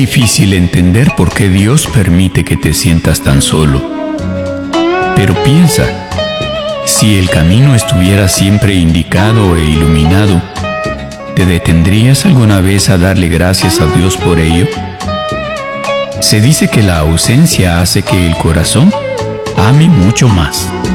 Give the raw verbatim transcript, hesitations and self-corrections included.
difícil entender por qué Dios permite que te sientas tan solo. Pero piensa, si el camino estuviera siempre indicado e iluminado, ¿te detendrías alguna vez a darle gracias a Dios por ello? Se dice que la ausencia hace que el corazón ame mucho más.